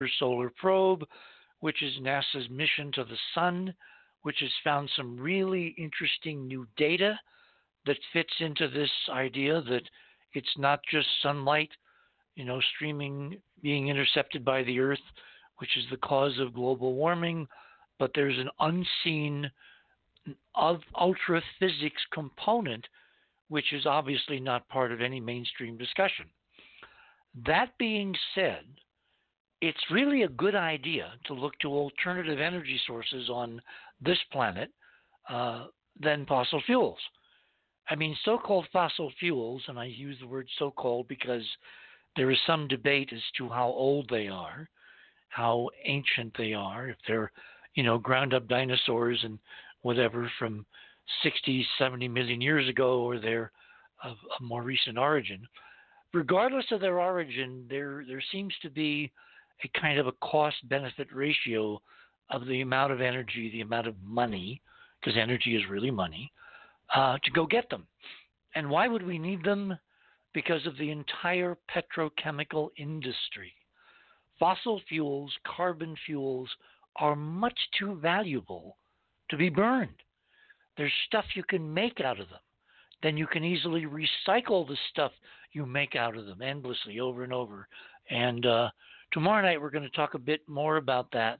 Solar Probe, which is NASA's mission to the sun, which has found some really interesting new data that fits into this idea that it's not just sunlight, streaming being intercepted by the Earth, which is the cause of global warming, but there's an unseen ultra physics component, which is obviously not part of any mainstream discussion. That being said, it's really a good idea to look to alternative energy sources on this planet than fossil fuels. I mean, so-called fossil fuels, and I use the word so-called because there is some debate as to how old they are, how ancient they are, if they're, ground-up dinosaurs and whatever from 60, 70 million years ago, or they're of a more recent origin. Regardless of their origin, there seems to be a kind of a cost-benefit ratio of the amount of energy, the amount of money, because energy is really money, to go get them. And why would we need them? Because of the entire petrochemical industry. Fossil fuels, carbon fuels, are much too valuable to be burned. There's stuff you can make out of them. Then you can easily recycle the stuff you make out of them endlessly over and over. And tomorrow night we're going to talk a bit more about that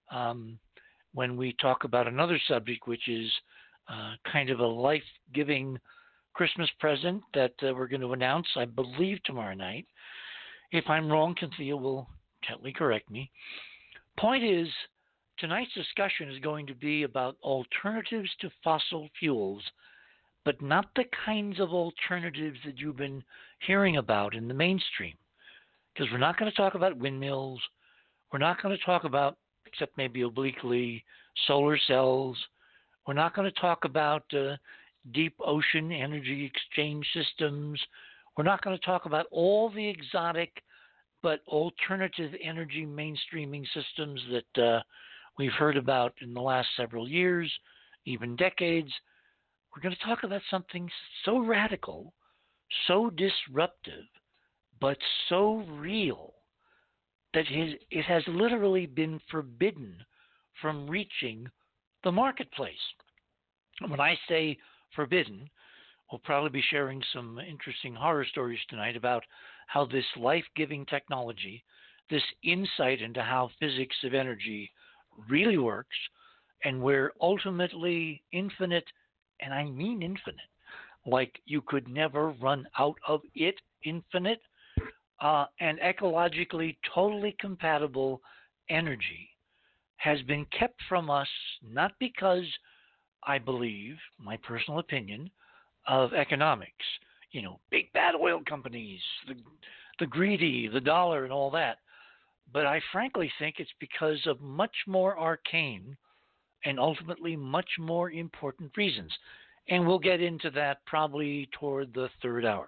when we talk about another subject, which is kind of a life-giving Christmas present that we're going to announce, I believe, tomorrow night. If I'm wrong, Cynthia will gently correct me. Point is, tonight's discussion is going to be about alternatives to fossil fuels, but not the kinds of alternatives that you've been hearing about in the mainstream. Because we're not going to talk about windmills. We're not going to talk about, except maybe obliquely, solar cells. We're not going to talk about deep ocean energy exchange systems. We're not going to talk about all the exotic but alternative energy mainstreaming systems that we've heard about in the last several years, even decades. We're going to talk about something so radical, so disruptive, but so real that it has literally been forbidden from reaching the marketplace. When I say forbidden, we'll probably be sharing some interesting horror stories tonight about how this life-giving technology, this insight into how physics of energy really works, and where ultimately infinite, and I mean infinite, like you could never run out of it, infinite, and ecologically totally compatible energy has been kept from us, not because I believe, my personal opinion, of economics, big bad oil companies, the greedy, the dollar, and all that. But I frankly think it's because of much more arcane and ultimately much more important reasons. And we'll get into that probably toward the third hour.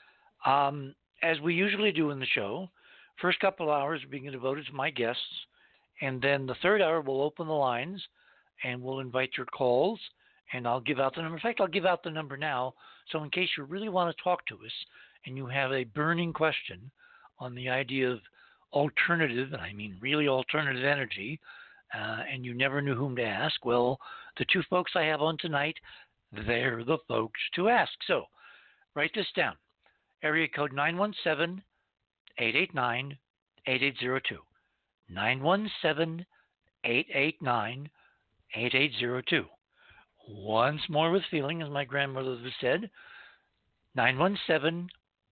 As we usually do in the show, first couple hours are being devoted to my guests, and then the third hour we'll open the lines and we'll invite your calls, and I'll give out the number. In fact, I'll give out the number now, so in case you really want to talk to us and you have a burning question on the idea of alternative, and I mean really alternative energy, and you never knew whom to ask, well, the two folks I have on tonight, they're the folks to ask. So write this down. Area code 917-889-8802. 917-889-8802. Once more with feeling, as my grandmother would have said, 917-889-8802.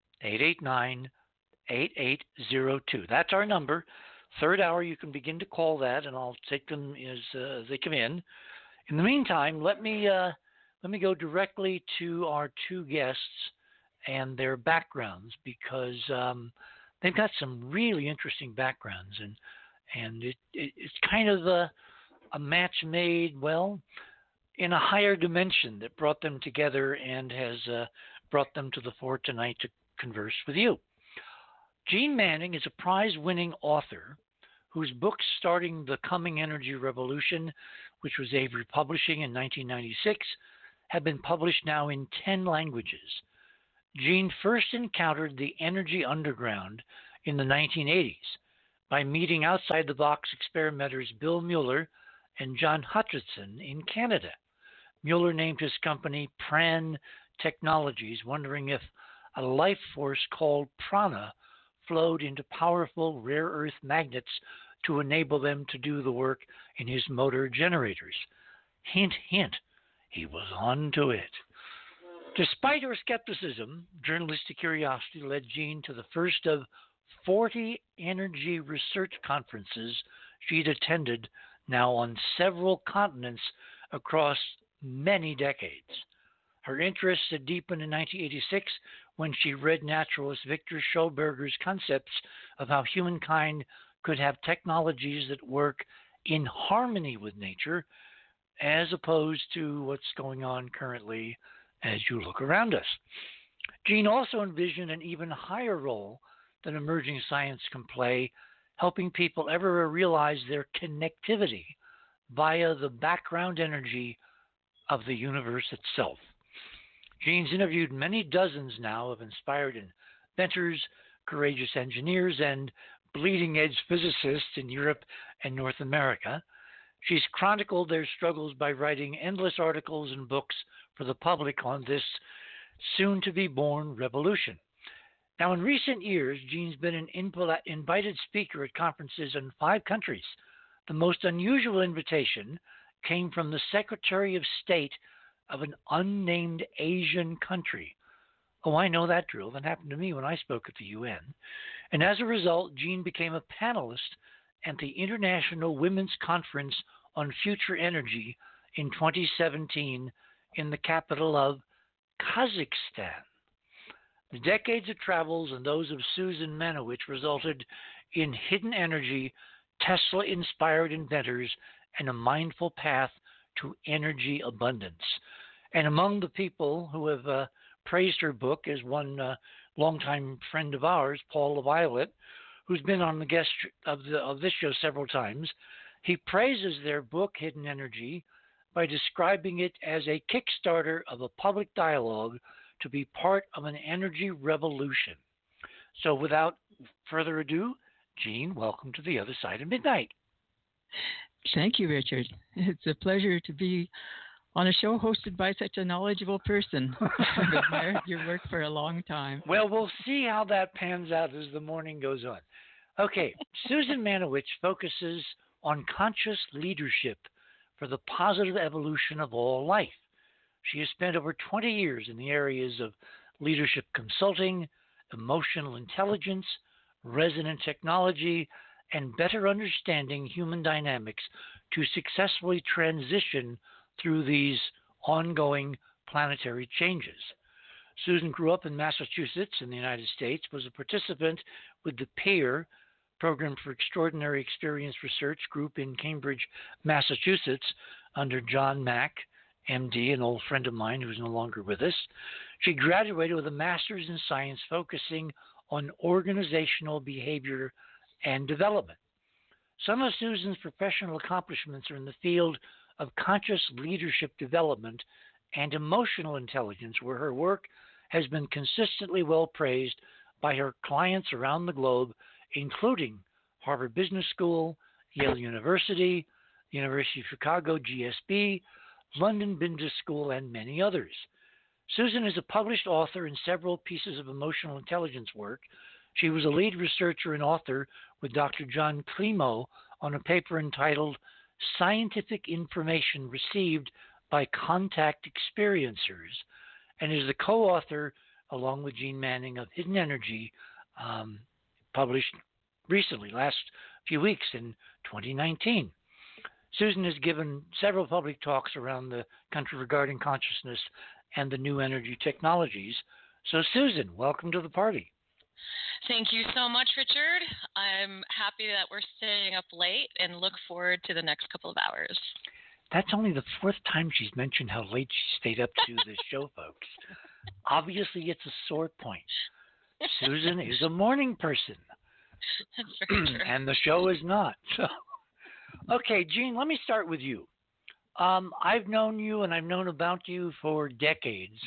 That's our number. Third hour, you can begin to call that, and I'll take them as they come in. In the meantime, let me go directly to our two guests and their backgrounds, because they've got some really interesting backgrounds, and it's kind of a match made, well, in a higher dimension that brought them together and has brought them to the fore tonight to converse with you. Gene Manning is a prize-winning author whose books starting the coming energy revolution, which was Avery Publishing in 1996, have been published now in 10 languages. Gene first encountered the energy underground in the 1980s by meeting outside the box experimenters Bill Mueller and John Hutchinson in Canada. Mueller named his company Pran Technologies, wondering if a life force called prana flowed into powerful rare earth magnets to enable them to do the work in his motor generators. Hint, hint, he was on to it. Despite her skepticism, journalistic curiosity led Jean to the first of 40 energy research conferences she'd attended now on several continents across many decades. Her interests had deepened in 1986 when she read naturalist Victor Schauberger's concepts of how humankind could have technologies that work in harmony with nature, as opposed to what's going on currently as you look around us. Jean also envisioned an even higher role that emerging science can play, helping people ever realize their connectivity via the background energy of the universe itself. Jean's interviewed many dozens now of inspired inventors, courageous engineers, and bleeding edge physicists in Europe and North America. She's chronicled their struggles by writing endless articles and books for the public on this soon to be born revolution. Now, in recent years, Jean's been an invited speaker at conferences in 5 countries. The most unusual invitation came from the Secretary of State of an unnamed Asian country. Oh, I know that drill. That happened to me when I spoke at the UN. And as a result, Jean became a panelist at the International Women's Conference on Future Energy in 2017 in the capital of Kazakhstan. The decades of travels and those of Susan Manowich resulted in hidden energy, Tesla-inspired inventors, and a mindful path to energy abundance. And among the people who have praised her book is one longtime friend of ours, Paul LaViolette, who's been on the guest of this show several times. He praises their book, Hidden Energy, by describing it as a kickstarter of a public dialogue to be part of an energy revolution. So without further ado, Jean, welcome to the other side of midnight. Thank you, Richard. It's a pleasure to be on a show hosted by such a knowledgeable person. I've admired your work for a long time. Well, we'll see how that pans out as the morning goes on. Okay, Susan Manowich focuses on conscious leadership for the positive evolution of all life. She has spent over 20 years in the areas of leadership consulting, emotional intelligence, resonant technology, and better understanding human dynamics to successfully transition through these ongoing planetary changes. Susan grew up in Massachusetts in the United States, was a participant with the PAIR, Program for Extraordinary Experience Research Group in Cambridge, Massachusetts, under John Mack, MD, an old friend of mine who's no longer with us. She graduated with a master's in science focusing on organizational behavior and development. Some of Susan's professional accomplishments are in the field of conscious leadership development and emotional intelligence, where her work has been consistently well praised by her clients around the globe, including Harvard Business School, Yale University, University of Chicago, GSB, London Business School, and many others. Susan is a published author in several pieces of emotional intelligence work. She was a lead researcher and author with Dr. John Climo on a paper entitled Scientific Information Received by Contact Experiencers, and is the co-author, along with Jean Manning, of Hidden Energy, published recently, last few weeks in 2019. Susan has given several public talks around the country regarding consciousness and the new energy technologies. So, Susan, welcome to the party. Thank you so much, Richard. I'm happy that we're staying up late and look forward to the next couple of hours. That's only the 4th time she's mentioned how late she stayed up to do this show, folks. Obviously, it's a sore point. Susan is a morning person. That's very true. And the show is not. So, okay, Jean, let me start with you. I've known you and I've known about you for decades,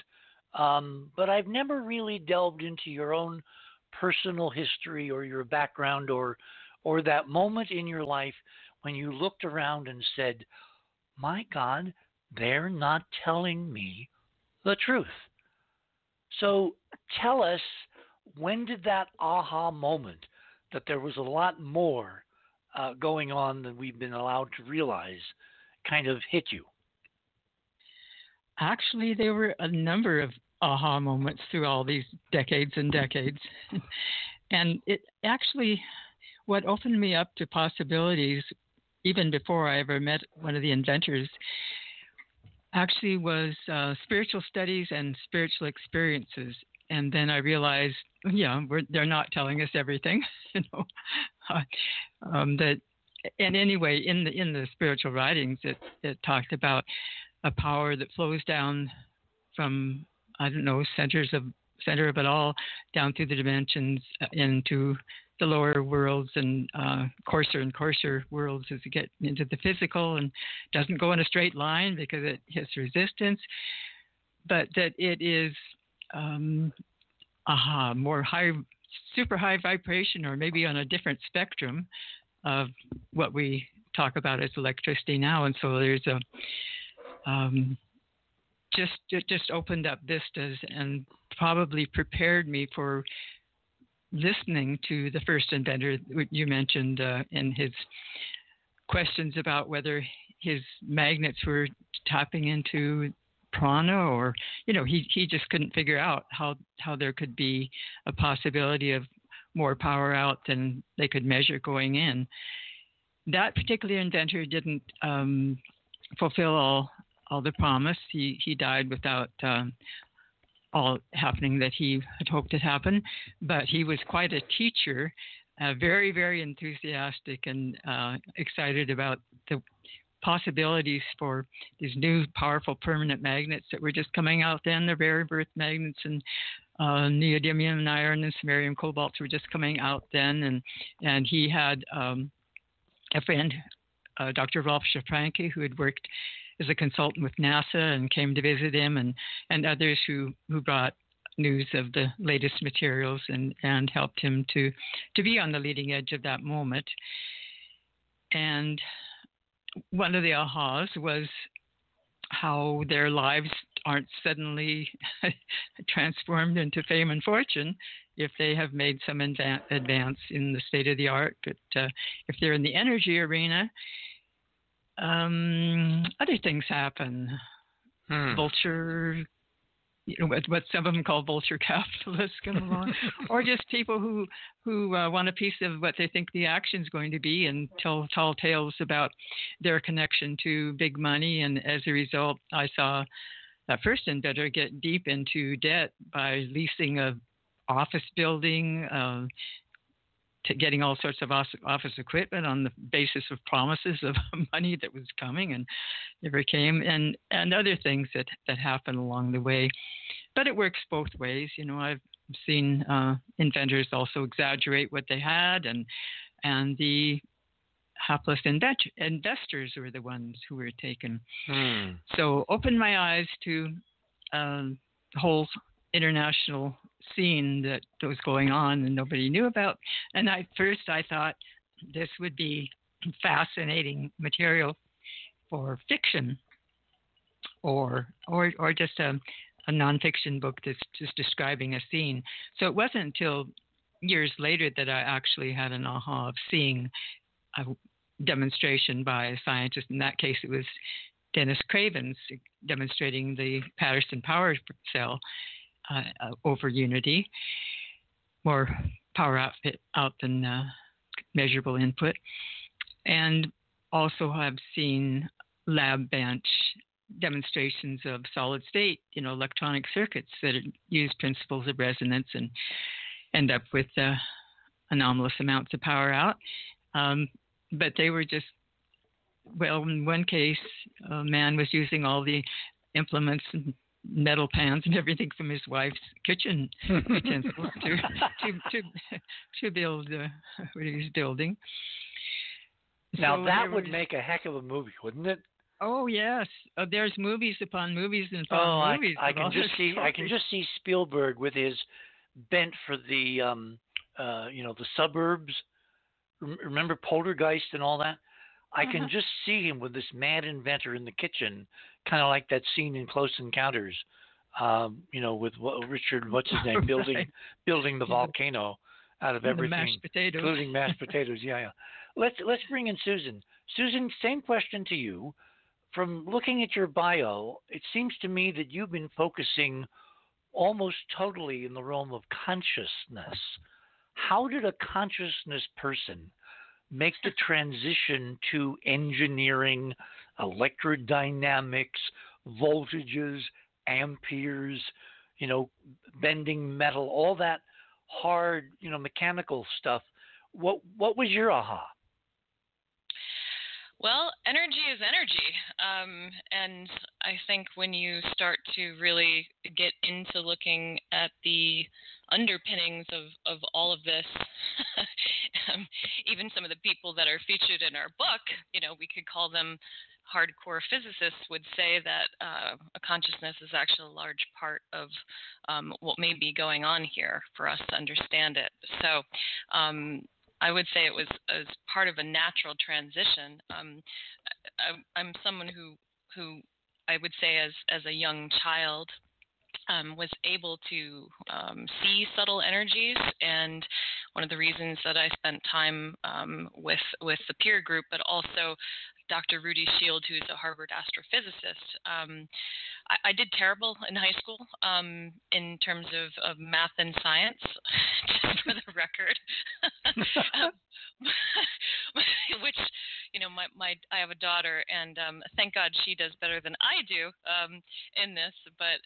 but I've never really delved into your own personal history or your background or or that moment in your life when you looked around and said, my God, they're not telling me the truth. So tell us, when did that aha moment that there was a lot more going on than we've been allowed to realize kind of hit you? Actually, there were a number of aha moments through all these decades and decades. And it actually, what opened me up to possibilities, even before I ever met one of the inventors, actually was spiritual studies and spiritual experiences. And then I realized, they're not telling us everything, that. And anyway, in the spiritual writings, it talked about a power that flows down from, I don't know, center of it all, down through the dimensions into the lower worlds and coarser and coarser worlds as you get into the physical, and doesn't go in a straight line because it hits resistance, but that it is more super high vibration, or maybe on a different spectrum of what we talk about as electricity now. And so there's a just opened up vistas and probably prepared me for listening to the first inventor you mentioned in his questions about whether his magnets were tapping into prana, or he just couldn't figure out how there could be a possibility of more power out than they could measure going in. That particular inventor didn't fulfill all the promise. He died without all happening that he had hoped to happen, but he was quite a teacher, very, very enthusiastic and excited about the possibilities for these new powerful permanent magnets that were just coming out then. The rare earth magnets and neodymium and iron and samarium cobalts were just coming out then. And he had a friend, Dr. Rolf Shafranke, who had worked as a consultant with NASA and came to visit him, and others who brought news of the latest materials and helped him to be on the leading edge of that moment. And one of the ahas was how their lives aren't suddenly transformed into fame and fortune if they have made some advance in the state of the art. But if they're in the energy arena, other things happen. Vulture, what some of them call vulture capitalists come along, or just people who want a piece of what they think the action's going to be and tell tall tales about their connection to big money. And as a result, I saw that first inventor get deep into debt by leasing a office building, to getting all sorts of office equipment on the basis of promises of money that was coming and never came, and other things that happen along the way. But it works both ways. I've seen inventors also exaggerate what they had, and the hapless investors were the ones who were taken. So opened my eyes to the whole international scene that was going on and nobody knew about. And at first I thought this would be fascinating material for fiction, or just a nonfiction book that's just describing a scene. So it wasn't until years later that I actually had an aha of seeing a demonstration by a scientist. In that case, it was Dennis Cravens demonstrating the Patterson power cell over unity, more power out than measurable input. And also have seen lab bench demonstrations of solid state, electronic circuits that use principles of resonance and end up with anomalous amounts of power out. But they were just, in one case, a man was using all the implements and metal pans and everything from his wife's kitchen utensils to build what he was building. Now So that would make a heck of a movie, wouldn't it? Oh yes, there's movies upon movies and upon movies. I can just see Spielberg with his bent for the the suburbs, remember Poltergeist and all that? I can just see him with this mad inventor in the kitchen, kind of like that scene in Close Encounters, with Richard, what's his name, Right. building the volcano out of The everything, mashed potatoes. including mashed potatoes. Yeah. Let's bring in Susan. Susan, same question to you. From looking at your bio, it seems to me that you've been focusing almost totally in the realm of consciousness. How did a consciousness person make the transition to engineering, electrodynamics, voltages, amperes, bending metal, all that hard, mechanical stuff? What was your aha? Well, energy is energy. And I think when you start to really get into looking at the underpinnings of all of this, even some of the people that are featured in our book, we could call them hardcore physicists, would say that a consciousness is actually a large part of what may be going on here for us to understand it. So I would say it was as part of a natural transition. I'm someone who I would say as a young child was able to see subtle energies, and one of the reasons that I spent time with the peer group, but also Dr. Rudy Shield, who's a Harvard astrophysicist. I did terrible in high school in terms of math and science, just for the record. Which, I have a daughter, and thank God she does better than I do in this. But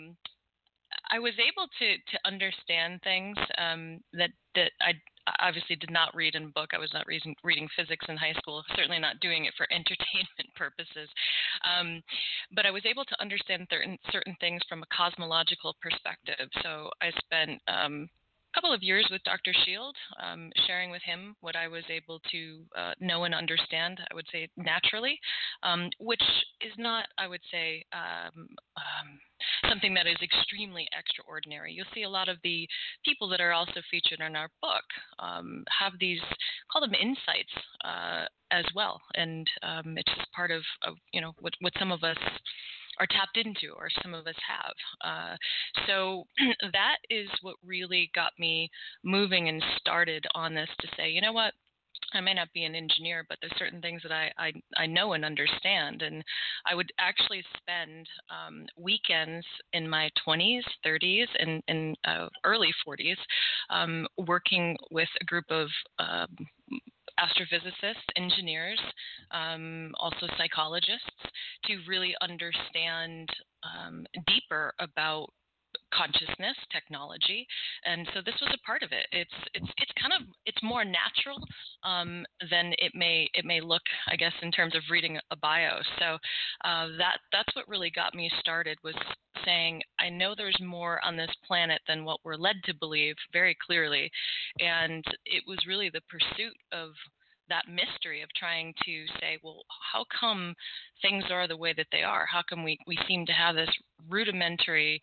I was able to understand things that I obviously did not read in a book. I was not reading physics in high school, certainly not doing it for entertainment purposes. But I was able to understand certain things from a cosmological perspective. So I spent couple of years with Dr. Shield, sharing with him what I was able to know and understand, I would say naturally, which is not, I would say, something that is extremely extraordinary. You'll see a lot of the people that are also featured in our book have these, call them insights as well. And it's just part of what some of us are tapped into, or some of us have. So that is what really got me moving and started on this, to say, you know what, I may not be an engineer, but there's certain things that I know and understand. And I would actually spend weekends in my 20s, 30s, and early 40s working with a group of astrophysicists, engineers, also psychologists, to really understand deeper about consciousness technology. And so this was a part of it. It's more natural than it may look, I guess, in terms of reading a bio. So that's what really got me started, was saying, I know there's more on this planet than what we're led to believe, very clearly. And it was really the pursuit of that mystery of trying to say, well, how come things are the way that they are? How come we seem to have this rudimentary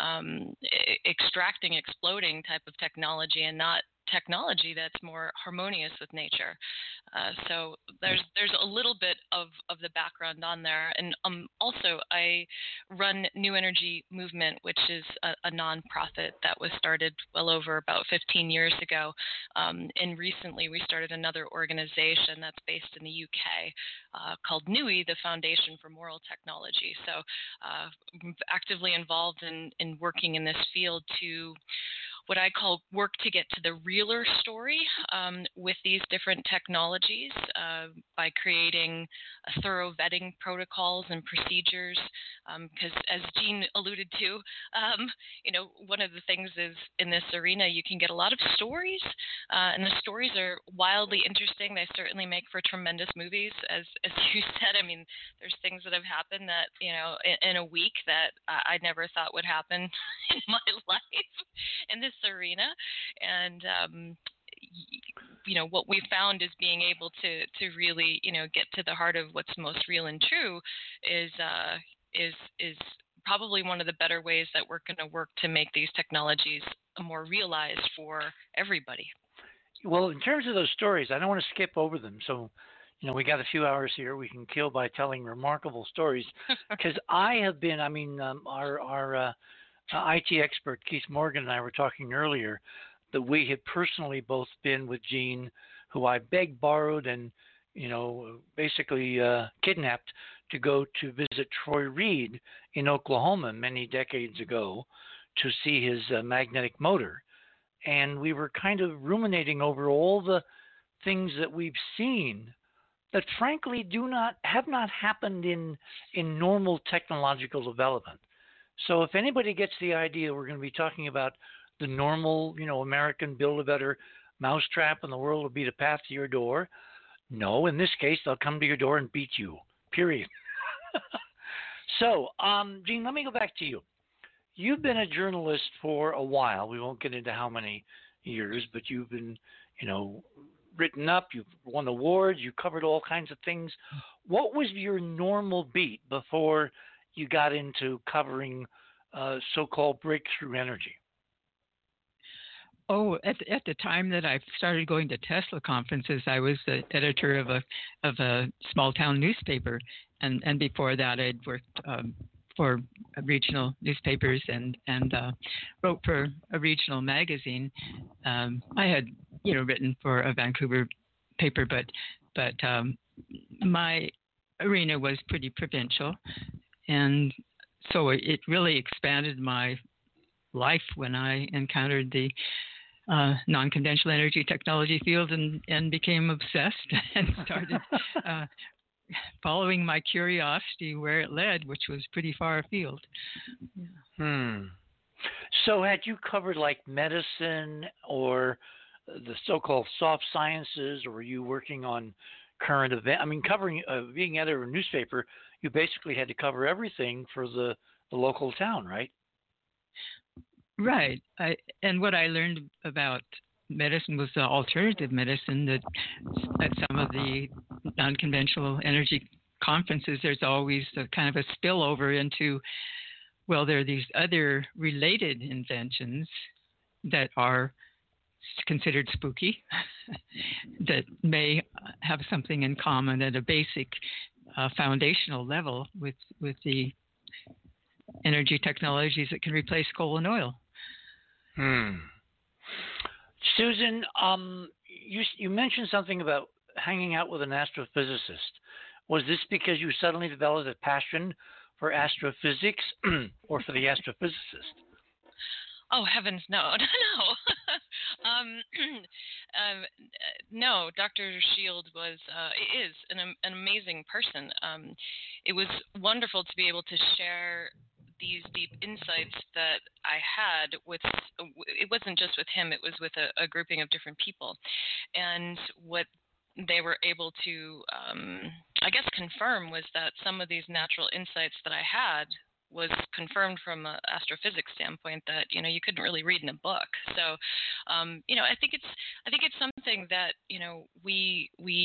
extracting, exploding type of technology, and not technology that's more harmonious with nature? So there's a little bit of the background on there. And also I run New Energy Movement, which is a nonprofit that was started well over about 15 years ago. And recently we started another organization that's based in the UK called NUI, the Foundation for Moral Technology. So I'm actively involved in working in this field to what I call work to get to the realer story with these different technologies by creating a thorough vetting protocols and procedures. Because as Jean alluded to, one of the things is, in this arena, you can get a lot of stories, and the stories are wildly interesting. They certainly make for tremendous movies, as you said. I mean, there's things that have happened that, in a week that I never thought would happen in my life in this arena. And what we found is being able to really get to the heart of what's most real and true is probably one of the better ways that we're going to work to make these technologies more realized for everybody. Well, in terms of those stories, I don't want to skip over them. So, we got a few hours here we can kill by telling remarkable stories. Because I have been, our IT expert Keith Morgan and I were talking earlier that we had personally both been with Gene, who I begged, borrowed, and basically kidnapped to go to visit Troy Reed in Oklahoma many decades ago to see his magnetic motor. And we were kind of ruminating over all the things that we've seen that frankly have not happened in normal technological development. So if anybody gets the idea we're going to be talking about the normal, American build a better mousetrap and the world will beat a path to your door, no, in this case they'll come to your door and beat you. Period. So, Gene, let me go back to you. You've been a journalist for a while. We won't get into how many years, but you've been, written up, you've won awards, you covered all kinds of things. What was your normal beat before you got into covering so-called breakthrough energy? Oh, at the time that I started going to Tesla conferences, I was the editor of a small town newspaper, and before that, I'd worked for regional newspapers and wrote for a regional magazine. I had written for a Vancouver paper, but my arena was pretty provincial, and so it really expanded my life when I encountered the non-conventional energy technology field and became obsessed and started following my curiosity where it led, which was pretty far afield. Yeah. So had you covered like medicine or the so-called soft sciences, or were you working on current event? I mean, covering being editor of a newspaper, you basically had to cover everything for the local town, right? Right. And what I learned about medicine was the alternative medicine that at some of the non-conventional energy conferences, there's always a kind of a spillover into, well, there are these other related inventions that are considered spooky that may have something in common at a basic foundational level with the energy technologies that can replace coal and oil. Susan, you mentioned something about hanging out with an astrophysicist. Was this because you suddenly developed a passion for astrophysics or for the astrophysicist? Oh, heavens, no. No, Dr. Shield is an amazing person. It was wonderful to be able to share these deep insights that I had with, it wasn't just with him, it was with a grouping of different people. And what they were able to, I guess, confirm was that some of these natural insights that I had was confirmed from an astrophysics standpoint that you couldn't really read in a book. So, I think it's something that we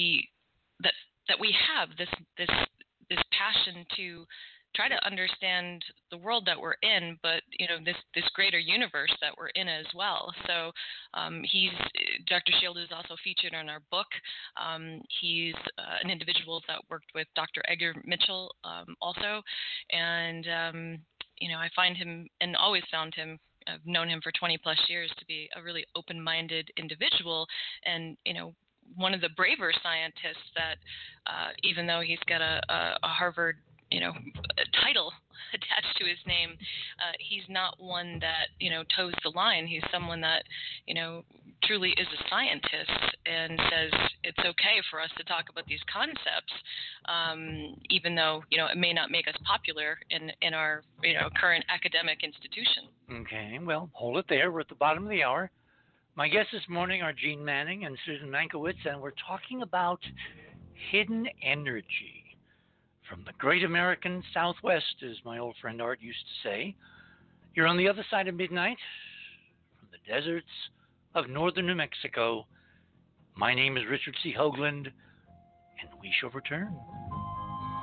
have this passion to try to understand the world that we're in, but this greater universe that we're in as well. So Dr. Shield is also featured in our book. He's an individual that worked with Dr. Edgar Mitchell also, and I find him and always found him. I've known him for 20 plus years to be a really open-minded individual, and one of the braver scientists that, even though he's got a Harvard title attached to his name, he's not one that toes the line. He's someone that truly is a scientist and says it's okay for us to talk about these concepts, even though it may not make us popular in our current academic institution. Okay, well, hold it there. We're at the bottom of the hour. My guests this morning are Gene Manning and Susan Mankiewicz, and we're talking about hidden energy from the great American Southwest, as my old friend Art used to say. You're on the other side of midnight, from the deserts of northern New Mexico. My name is Richard C. Hoagland, and we shall return.